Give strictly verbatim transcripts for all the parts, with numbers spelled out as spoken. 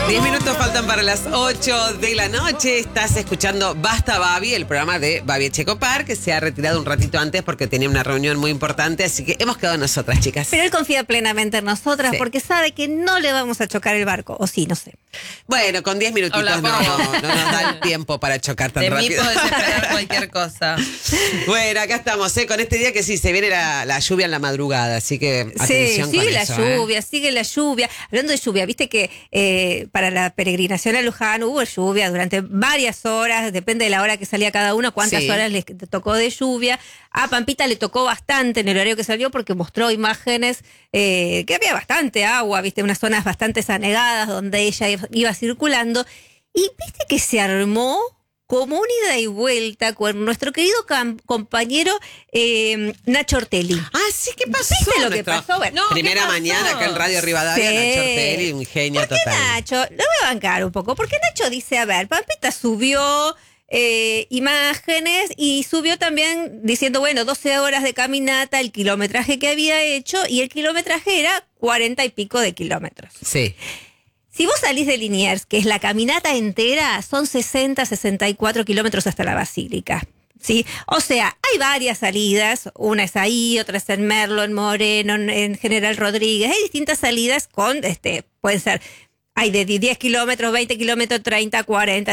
Diez minutos faltan para las ocho de la noche. Estás escuchando Basta Babi, el programa de Babi Echecopar, que se ha retirado un ratito antes porque tenía una reunión muy importante, así que hemos quedado nosotras, chicas. Pero él confía plenamente en nosotras, sí, porque sabe que no le vamos a chocar el barco, o sí, no sé. Bueno, con diez minutitos Hola, no, no, no nos da el tiempo para chocar tan de rápido. De mí podés esperar cualquier cosa. Bueno, acá estamos, ¿eh? Con este día que sí, se viene la, la lluvia en la madrugada, así que atención sí, con sigue la eso, lluvia, ¿eh? sigue la lluvia. Hablando de lluvia, viste que eh, para la peregrinación a Luján hubo lluvia durante varias horas, depende de la hora que salía cada uno, cuántas Sí. horas les tocó de lluvia. A Pampita le tocó bastante en el horario que salió porque mostró imágenes eh, que había bastante agua, viste, unas zonas bastante anegadas donde ella iba circulando. Y viste que se armó como una ida y vuelta con nuestro querido cam- compañero eh, Nacho Ortelli. Ah, sí, ¿qué pasó? ¿Viste lo que Nuestro- pasó? Bueno, No, Primera ¿qué pasó? mañana acá en Radio Rivadavia, Sí. Nacho Ortelli, un genio ¿Por qué total. Nacho? Lo voy a bancar un poco, porque Nacho dice, a ver, Pampita subió eh, imágenes y subió también diciendo, bueno, doce horas de caminata, el kilometraje que había hecho, y el kilometraje era cuarenta y pico de kilómetros. Sí. Si vos salís de Liniers, que es la caminata entera, son sesenta, sesenta y cuatro kilómetros hasta la Basílica. ¿Sí? O sea, hay varias salidas, una es ahí, otra es en Merlo, en Moreno, en, en General Rodríguez, hay distintas salidas con, este, pueden ser, hay de diez kilómetros, veinte kilómetros, treinta, cuarenta,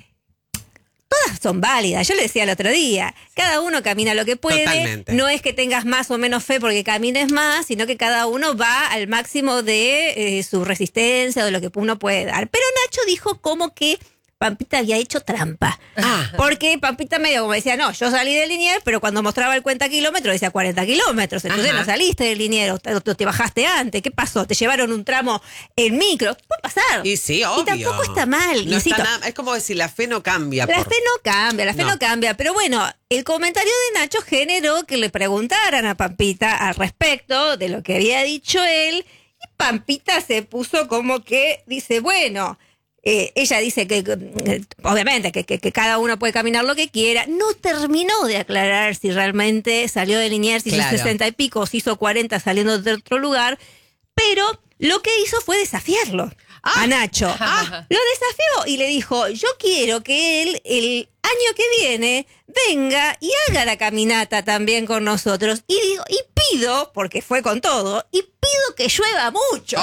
todas son válidas. Yo le decía el otro día, cada uno camina lo que puede. Totalmente. No es que tengas más o menos fe porque camines más, sino que cada uno va al máximo de eh, su resistencia o de lo que uno puede dar. Pero Nacho dijo como que Pampita había hecho trampa. Ah. Porque Pampita medio como decía, no, yo salí de Liniers, pero cuando mostraba el cuenta kilómetros decía cuarenta kilómetros. Entonces Ajá. no saliste de Liniers, te, te bajaste antes. ¿Qué pasó? ¿Te llevaron un tramo en micro? Puede pasar. Y sí, obvio. Y tampoco está mal. No insisto. está nada, es como decir, la fe no cambia. La por... fe no cambia, la fe No. no. cambia. Pero bueno, el comentario de Nacho generó que le preguntaran a Pampita al respecto de lo que había dicho él. Y Pampita se puso como que dice, bueno, eh, ella dice que, eh, obviamente, que, que, que cada uno puede caminar lo que quiera. No terminó de aclarar si realmente salió de Liniers, hizo Claro. sesenta y pico, o si hizo cuarenta saliendo de otro lugar. Pero lo que hizo fue desafiarlo Ah. a Nacho. Ah. Lo desafió y le dijo, yo quiero que él el año que viene venga y haga la caminata también con nosotros. Y digo, y pido, porque fue con todo, y pido que llueva mucho.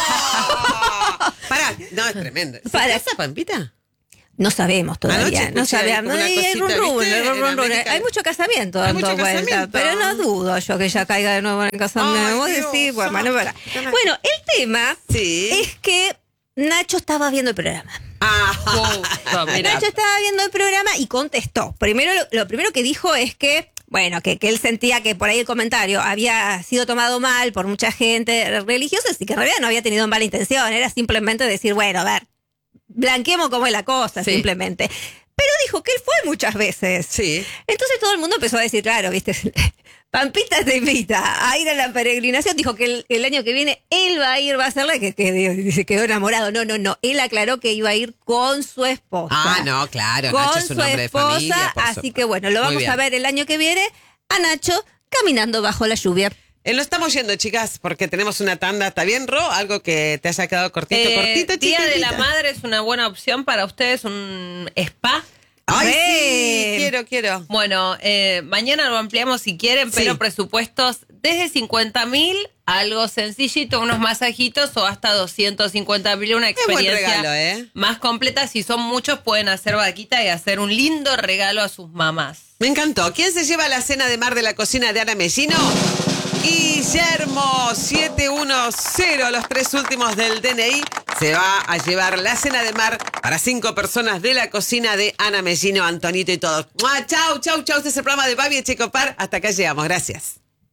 ¡Oh! Pará, no, es tremendo. ¿Se Para- casa, Pampita? No sabemos todavía, Anoche no escuché ahí sabemos. como una Hay, hay cosita, rum, rum, ¿viste? rum, En rum, rum. América. Hay mucho casamiento Hay dando mucho vuelta, casamiento. pero no dudo yo que ella caiga de nuevo en el casamiento. Ay, Vos Dios, decís, bueno, ay, bueno, qué bueno, el tema Sí. es que Nacho estaba viendo el programa. Ah, Justo, mirá. Nacho estaba viendo el programa y contestó. Primero, lo, lo primero que dijo es que, bueno, que, que él sentía que por ahí el comentario había sido tomado mal por mucha gente religiosa, y que en realidad no había tenido mala intención, era simplemente decir, bueno, a ver, blanqueemos cómo es la cosa, Sí. simplemente. Pero dijo que él fue muchas veces. sí. Entonces todo el mundo empezó a decir, claro, viste, Pampita te invita a ir a la peregrinación. Dijo que el, el año que viene él va a ir, va a hacerla, que, que se quedó enamorado. No, no, no. Él aclaró que iba a ir con su esposa. Ah, no, claro. Con Nacho es su un hombre de esposa. familia. por Así supuesto. que bueno, lo Muy vamos bien. a ver el año que viene a Nacho caminando bajo la lluvia. Eh, lo estamos yendo, chicas, porque tenemos una tanda. ¿Está bien, Ro? Algo que te haya quedado cortito, Eh, cortito, Día de la chiquitita. Madre es una buena opción para ustedes, un spa. Ay, Re. sí, quiero, quiero. Bueno, eh, mañana lo ampliamos si quieren, pero Sí. presupuestos desde cincuenta mil, algo sencillito, unos masajitos, o hasta doscientos cincuenta mil, una Qué buen experiencia regalo, ¿eh? más completa. Si son muchos, pueden hacer vaquita y hacer un lindo regalo a sus mamás. Me encantó. ¿Quién se lleva la cena de mar de la cocina de Ana Mellino? Guillermo siete uno cero, los tres últimos del D N I, se va a llevar la cena de mar para cinco personas de la cocina de Ana Mellino, Antonito y todos. ¡Mua! Chau, chau, chau. Este es el programa de Babi Echecopar. Hasta acá llegamos. Gracias.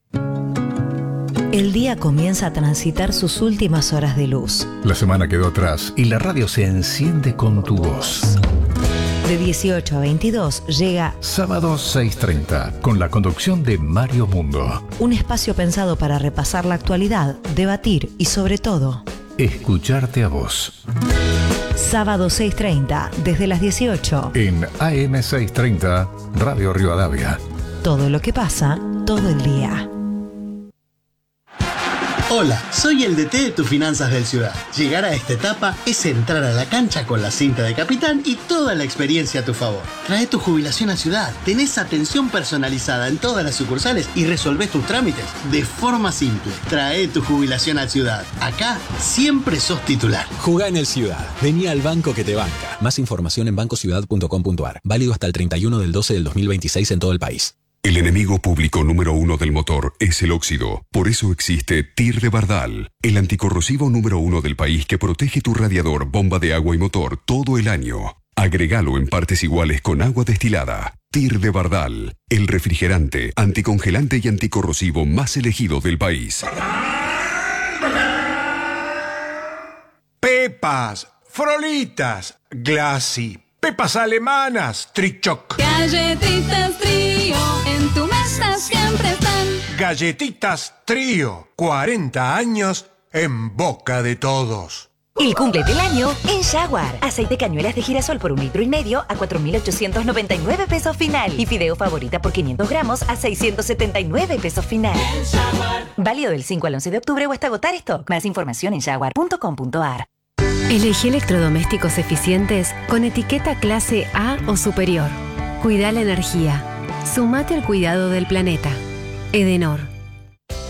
El día comienza a transitar sus últimas horas de luz. La semana quedó atrás y la radio se enciende con tu voz. De dieciocho a veintidós llega Sábado seis treinta, con la conducción de Mario Mundo. un espacio pensado para repasar la actualidad, debatir y sobre todo, Escucharte a vos. sábado seis treinta, desde las dieciocho. En A M seiscientos treinta, Radio Rivadavia. Todo lo que pasa, todo el día. Hola, soy el D T de tus finanzas del Ciudad. Llegar a esta etapa es entrar a la cancha con la cinta de capitán y toda la experiencia a tu favor. Trae tu jubilación a Ciudad, tenés atención personalizada en todas las sucursales y resolvés tus trámites de forma simple. Trae tu jubilación a Ciudad. Acá siempre sos titular. Jugá en el Ciudad. Vení al banco que te banca. Más información en banco ciudad punto com punto a r. Válido hasta el treinta y uno del doce del dos mil veintiséis en todo el país. El enemigo público número uno del motor es el óxido. Por eso existe T I R de Bardal, el anticorrosivo número uno del país que protege tu radiador, bomba de agua y motor todo el año. Agregalo en partes iguales con agua destilada. T I R de Bardal, el refrigerante, anticongelante y anticorrosivo más elegido del país. Pepas, Frolitas, Glassy, Pepas alemanas, Trichoc. Galletitas Trío, en tu mesa siempre están. Galletitas Trío, cuarenta años en boca de todos. El cumple del año en Jaguar. Aceite cañuelas de girasol por un litro y medio a cuatro mil ochocientos noventa y nueve pesos final. Y fideo favorita por quinientos gramos a seiscientos setenta y nueve pesos final. Válido del cinco al once de octubre o hasta agotar stock. Más información en jaguar punto com punto a r. Elegí electrodomésticos eficientes con etiqueta clase A o superior. Cuida la energía. Sumate al cuidado del planeta. Edenor.